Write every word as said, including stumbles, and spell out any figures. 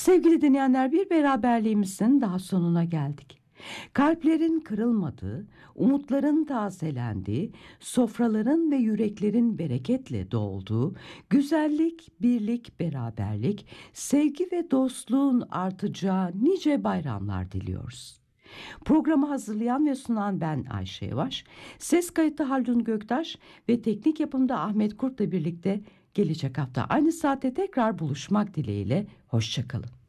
Sevgili dinleyenler, bir beraberliğimizin daha sonuna geldik. Kalplerin kırılmadığı, umutların tazelendiği, sofraların ve yüreklerin bereketle dolduğu, güzellik, birlik, beraberlik, sevgi ve dostluğun artacağı nice bayramlar diliyoruz. Programı hazırlayan ve sunan ben Ayşe Yavaş, ses kayıtı Haldun Göktaş ve teknik yapımda Ahmet Kurt'la birlikte gelecek hafta aynı saatte tekrar buluşmak dileğiyle, hoşça kalın.